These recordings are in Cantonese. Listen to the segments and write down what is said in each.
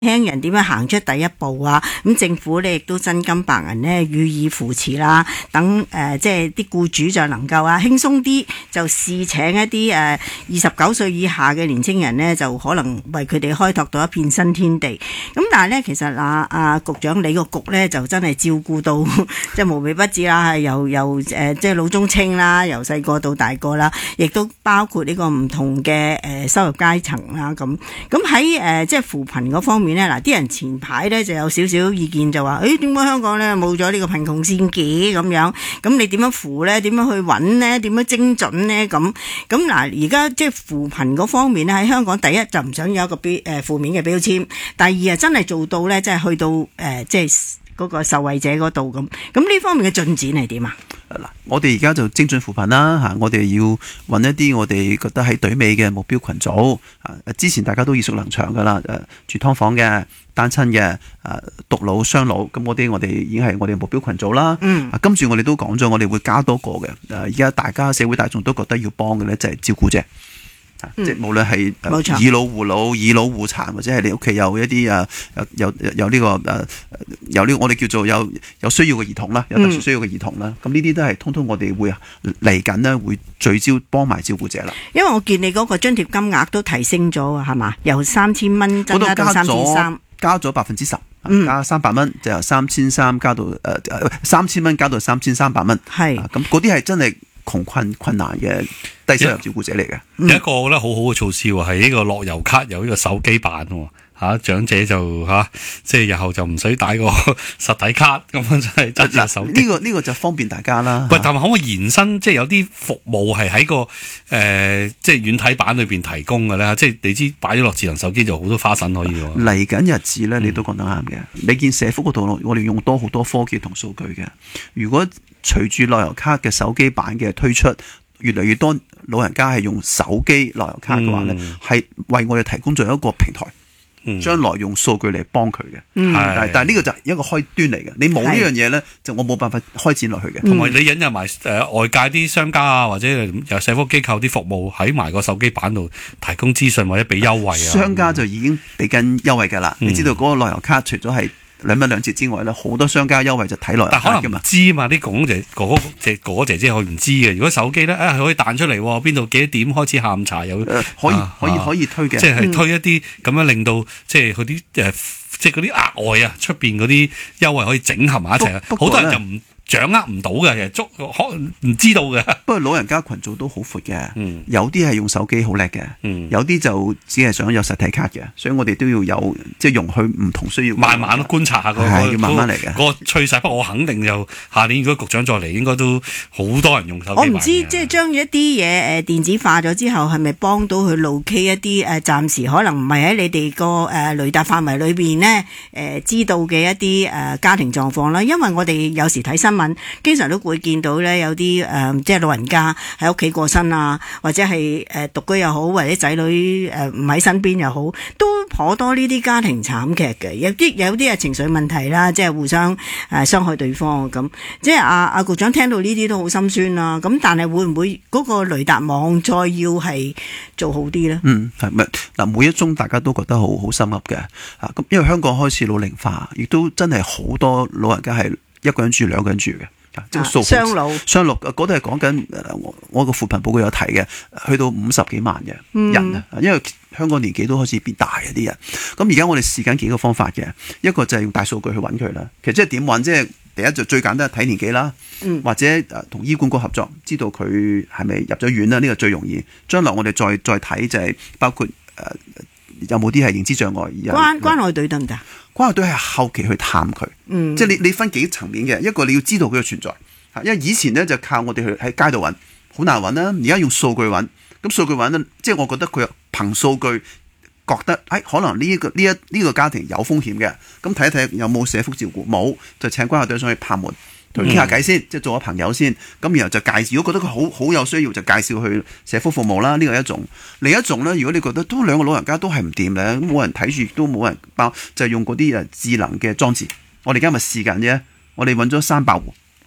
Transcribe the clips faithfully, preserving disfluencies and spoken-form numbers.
輕人點樣行出第一步啊？咁政府咧亦都真金白銀咧予以扶持啦，等誒、呃、即係啲僱主就能夠啊輕鬆啲，就試請一啲誒二十九歲以下嘅年青人呢，就可能為佢哋開拓到一片新天地。咁但係咧，其實啊啊局長你個局咧就真係照顧到即係無微不至啦，由由誒、呃、即係老中青啦，由細個到大個啦，亦都包括呢個唔同嘅誒、呃、收入階層啦。咁咁喺誒即係扶貧嗰方面。嗱，啲人前排咧就有少少意見就話，誒點解香港咧冇咗呢個貧窮線嘅咁樣？咁你點樣扶咧？點樣去揾咧？點樣精準咧？咁咁嗱，而家即係扶貧嗰方面咧，喺香港第一就唔想有一個標誒負面嘅標籤，第二啊真係做到咧，即係去到誒、呃、即係嗰個受惠者嗰度咁。咁呢方面嘅進展係點啊？ 嗱，我哋而家就精準扶貧啦嚇，我哋要揾一啲我哋覺得喺隊尾嘅目標群組啊。之前大家都耳熟能詳噶啦，誒住劏房嘅、單親嘅、誒獨老、雙老，咁嗰啲我哋已經係我哋目標群組啦。嗯，啊，跟住我哋都講咗，我哋會加多個嘅。誒，而家大家社會大眾都覺得要幫嘅咧，就係照顧者。嗯、即係無論係以老護老、以老護殘，或者係你屋企有一啲誒有有有呢、這個誒有呢、這個、我哋叫做有有需要嘅兒童啦，有特殊需要嘅兒童啦，咁呢啲都係通通我哋會嚟緊呢會聚焦幫埋照顧者啦。 因為我見你嗰個津貼金額都提升咗啊，係嘛？由三千蚊增加到三千三， 加咗百分之十，加三百蚊，就由三千三加到誒三千蚊加到三千三百蚊。係咁嗰啲係真係窮困困難嘅低收入照顧者嚟嘅。 有一個我覺得好好嘅措施喎，係呢個樂悠卡有呢個手機版喎。嚇、啊、長者就嚇、啊，即係日後就唔使帶個實體卡咁樣，真係揸住手機。呢、 這個呢、這個就方便大家啦。 喂，但係可唔可以延伸，即係有啲服務係喺個誒、呃，即係軟體版裏邊提供嘅咧？即係你知擺咗落智能手機就好多花神可以喎。嚟緊日子咧，你都講得啱嘅。嗯、你見社福嗰度，我哋用多好多科技同數據嘅。如果隨住樂悠卡嘅手機版嘅推出，越嚟越多老人家係用手機樂悠卡嘅話咧，係、嗯、為我哋提供咗一個平台。將來用數據嚟幫佢嘅，嗯、但係但係呢個就係一個開端嚟嘅。你冇呢樣嘢咧，就我冇辦法開展落去嘅。 同埋、嗯、你引入埋誒外界啲商家啊，或者有社福機構啲服務喺埋個手機版度提供資訊或者俾優惠啊。 商家就已經俾緊優惠㗎啦。嗯、你知道嗰個樂悠卡除咗係兩蚊兩折之外咧，好多商家優惠就睇落嚟。 但可能唔知嘛，啲公公姐哥哥姐哥哥姐姐佢唔知嘅。如果手機咧，啊可以彈出嚟，邊度幾點開始下午茶有、 呃、可以、啊、可以可以推嘅， 即係推一啲咁樣令到即係佢啲誒，即係嗰啲額外啊出邊嗰啲優惠可以整合埋一齊。好多人就唔掌握唔到嘅，其實捉可唔知道嘅。 不過老人家群組都好闊嘅， 嗯、 有啲係用手機好叻嘅，嗯、有啲就只係想有實體卡嘅，所以我哋都要有即係容許唔同需要， 慢慢觀察下、嗰個， 係要慢慢嚟嘅。 嗰個趨勢，不過我肯定就下年如果局長再嚟，應該都好多人用手機。 我唔知即係將一啲嘢誒電子化咗之後，係咪幫到佢路 K 一啲誒暫時可能唔係喺你哋個誒雷達範圍裏邊呢誒知道嘅一啲誒家庭狀況啦？因為我哋有時睇新聞，經常都會見到咧有啲誒、呃、即係老人家喺屋企過身啊，或者係誒獨居又好，或者仔女誒唔喺身邊又好，都頗多呢啲家庭慘劇嘅。有啲有啲係情緒問題啦，即係互相誒、呃、傷害對方咁。即係阿阿局長聽到呢啲都好心酸啦。咁但係會唔會嗰個雷達網再要係做好啲咧？ 嗯，係咪嗱？每一宗大家都覺得好好心噏嘅啊。咁因為香港開始老齡化，亦都真係好多老人家係一個人住兩個人住嘅。即係雙老，雙老嗰度係講緊我我個扶貧報告有提嘅，去到五十幾萬嘅人啊，嗯、因為香港年紀都開始變大啊啲人。咁而家我哋試緊幾個方法嘅，一個就係用大數據去揾佢啦。其實即係點揾？即係第一就最簡單係睇年紀啦，嗯、或者誒同醫管局合作，知道佢係咪入咗院啦？呢、呢個最容易。將來我哋再再睇就係包括誒、呃、有冇啲係認知障礙。 關關愛隊得唔得？ 關愛隊係後期去探佢，嗯、即係你你分幾層面嘅，一個你要知道佢嘅存在，因為以前咧就靠我哋去喺街度揾，好難揾啦。而家用數據揾，咁數據揾咧，即係我覺得佢憑數據覺得，誒、哎、可能呢、這、一個呢一呢個家庭有風險嘅，咁睇一睇有冇社福照顧，冇就請關愛隊上去拍門。同佢傾下偈先，即係做下朋友先，咁然後就介紹。如果覺得佢好好有需要，就介紹去社福服務啦。呢個係一種，另一種咧，如果你覺得都兩個老人家都係唔掂咧，冇人睇住，都冇人包，就係、是、用嗰啲誒智能嘅裝置。我哋而家咪試緊啫，我哋揾咗三百戶，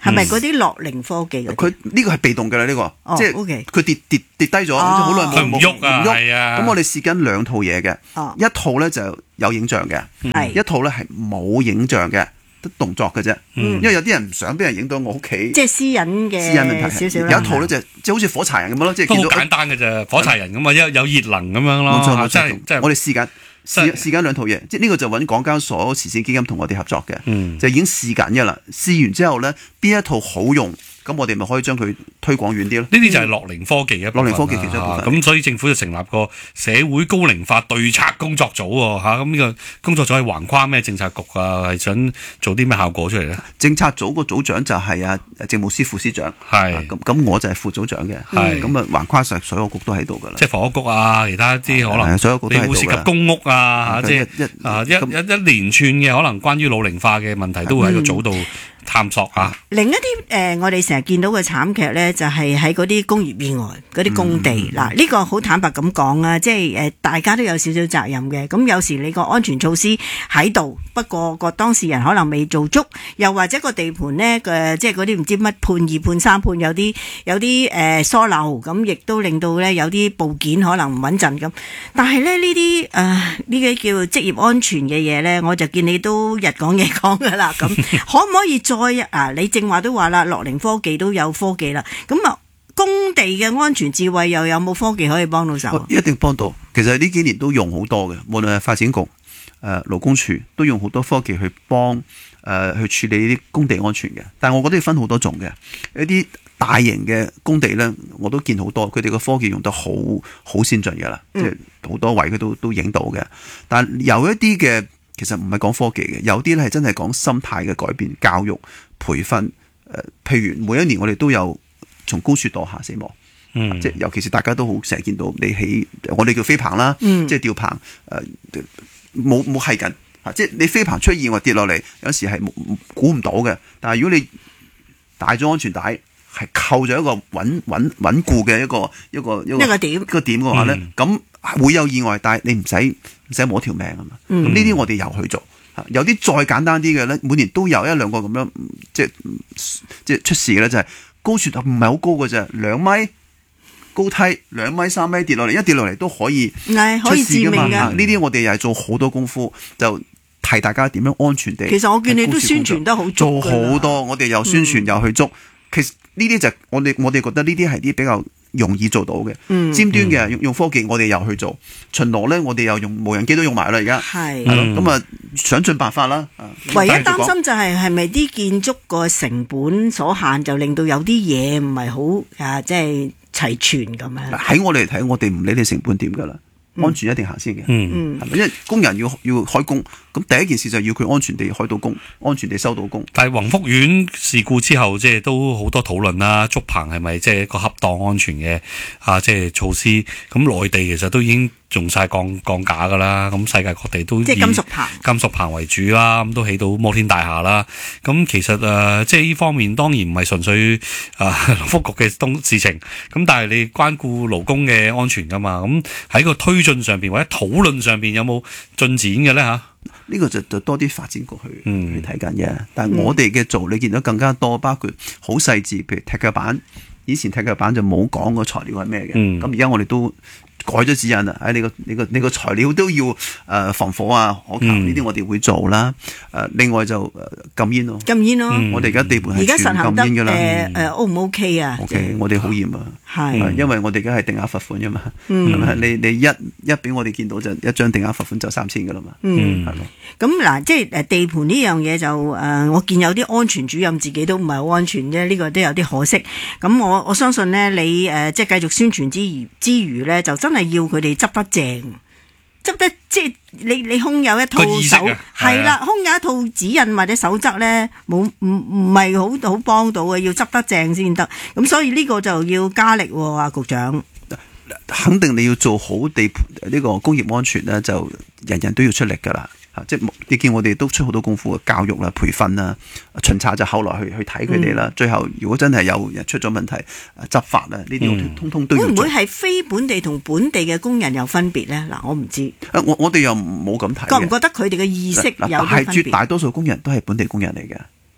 係咪嗰啲樂齡科技嗰啲？ 佢呢個係被動㗎啦，呢個哦即係 OK 佢跌跌跌低咗，好耐冇佢唔喐啊冇係啊咁我哋試緊兩套嘢嘅， 哦一套咧就有影像嘅， 係一套咧係冇影像嘅，得動作嘅啫。因為有啲人唔想俾人影到我屋企， 即係私隱嘅私隱問題。 少少啦。 有一套咧就即係好似火柴人咁樣咯，即係都好見到簡單嘅啫，火柴人咁啊，有有熱能咁樣咯， 冇錯冇真係錯， 真係我哋試緊真係試試緊兩套嘢，即係呢個就揾港交所慈善基金同我哋合作嘅， 嗯就已經試緊嘅啦。試完之後咧，邊一套好用，咁我哋咪可以將佢推廣遠啲咯。 呢啲就係樂齡科技嘅一部分啦樂齡科技其中一部分嚇咁所以政府就成立個社會高齡化對策工作組喎嚇，咁呢個工作組係橫跨咩政策局啊？係想做啲咩效果出嚟咧？ 政策組個組長就係啊政務司副司長， 係啊咁咁我就係副組長嘅， 係咁啊橫跨晒所有局都喺度噶啦。 即係房屋局啊，其他啲可能係所有局都你會涉及喺度㗎公屋啊，嚇即係一一啊一一一連串嘅可能關於老齡化嘅問題都會喺個組度探索啊。 另一啲誒、呃，我哋成日見到嘅慘劇呢，就係喺嗰啲工業意外嗰啲工地。嗱、呢、個好坦白咁講啊，即係誒、呃，大家都有少少責任嘅。咁有時你個安全措施喺度，不過個當事人可能未做足，又或者個地盤呢，嘅即係嗰啲唔知乜判二判三判，有啲有啲誒、呃、疏漏，咁亦都令到呢有啲部件可能唔穩陣咁。但係咧呢啲誒呢啲叫職業安全嘅嘢呢，我就見你都日講夜講噶啦。咁可唔可以再啊？你正話都話啦，樂齡科技都有科技啦。咁啊，工地嘅安全智慧又有冇科技可以幫到手啊？ 一定幫到。其實呢幾年都用好多嘅，無論係發展局、誒、呃、勞工處都用好多科技去幫誒、呃、去處理呢啲工地安全嘅。但係我覺得要分好多種嘅，一啲大型嘅工地咧，我都見好多，佢哋個科技用得好好先進嘅啦，即係好多位佢都都影到嘅。但係有一啲嘅其實唔係講科技嘅，有啲咧係真係講心態嘅改變、教育、培訓。誒、呃，譬如每一年我哋都有從高處墮下死亡。 嗯， 即係尤其是大家都好成日見到你起，我哋叫飛棚啦， 嗯、 即係吊棚，誒冇冇係緊嚇，即係你飛棚出意外跌落嚟，有時係估唔到嘅。但係如果你帶咗安全帶，係扣咗一個穩穩穩固嘅一個一個一個一個點一個點嘅話咧，咁、嗯、會有意外，但係你唔使唔使摸條命啊嘛。咁呢啲我哋又去做。有啲再簡單啲嘅咧，每年都有一兩個咁樣，即係即係出事嘅咧，就係、是、高處唔係好高嘅啫，兩米。高梯兩米三米跌落嚟，一跌落嚟都可以可以致命㗎。 呢啲我哋又係做好多功夫，就提大家點樣安全地。 其實我見你都宣傳得好足， 做好多，我哋又宣傳、嗯、又去捉。其實呢啲就我哋我哋覺得呢啲係啲比較容易做到嘅， 嗯、 尖端嘅用用科技，我哋又去做。巡邏咧，我哋又用無人機都用埋啦，而家係咁啊，想盡辦法啦。 唯一擔心就係係咪啲建築個成本所限，就令到有啲嘢唔係好啊，即係。齊全咁樣喺我哋嚟睇，我哋唔理你成本點噶啦，安全一定行先嘅。 嗯， 係咪？因為工人要要開工，咁第一件事就要佢安全地開到工，安全地收到工。 但係宏福苑事故之後，即係都好多討論啦。竹棚係咪即係一個恰當安全嘅啊？即係措施。咁內地其實都已經用晒鋼鋼架噶啦，咁世界各地都以即係金屬棚、 金屬棚為主啦，咁都起到摩天大廈啦。咁其實誒、呃，即係呢方面當然唔係純粹啊勞福局嘅東事情，咁但係你關顧勞工嘅安全噶嘛。咁喺個推進上邊或者討論上邊有冇進展嘅咧嚇？ 呢個就就多啲發展局去、 嗯、 去睇緊嘅。但係我哋嘅做，你見到更加多，包括好細緻，譬如踢腳板。以前踢腳板就冇講個材料係咩嘅，咁而家我哋都改咗指引啦。喺你個你個你個材料都要誒、呃、防火啊，可靠呢啲、嗯、我哋會做啦。誒、呃、另外就誒、呃、禁煙咯， 禁煙咯。 嗯、我哋而家地盤係全禁煙㗎啦。 誒誒 O 唔 OK 啊 ？OK，、就是、我哋好嚴啊。 係， 因為我哋而家係定額罰款㗎嘛。 嗯、 係咪？你你一一俾我哋見到就一張定額罰款就三千㗎啦嘛。 嗯， 係咯。 咁嗱，即係誒地盤呢樣嘢就誒、呃，我見有啲安全主任自己都唔係好安全啫，呢、這個都有啲可惜。咁我我相信呢，你誒、呃、即係繼續宣傳之餘之餘呢，就真係要佢哋執得正，執得即係你你空有一套手係啦，空有一套指引或者守則呢，冇唔唔係好好幫到嘅，要執得正先得。咁所以呢個就要加力喎，啊局長。 肯定你要做好地盤呢個工業安全呢，就人人都要出力㗎啦。即係你見我哋都出好多功夫嘅教育啦、培訓啦、巡查就後來去去睇佢哋啦。嗯、最後如果真係有人出咗問題，執法啦，呢啲通通都要做。會唔會係非本地同本地嘅工人有分別咧？嗱，我唔知。 我我哋又冇咁睇。 覺唔覺得佢哋嘅意識有分別？ 係絕大多數工人都係本地工人嚟嘅。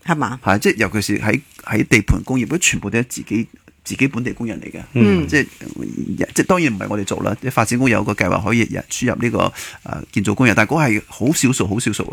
係嘛？ 係即係尤其是喺喺地盤工業，都全部都係自己自己本地工人嚟嘅。 嗯， 即係即係當然唔係我哋做啦。啲發展局有個計劃可以輸入呢、這個誒、呃、建造工人，但係嗰係好少數，好少數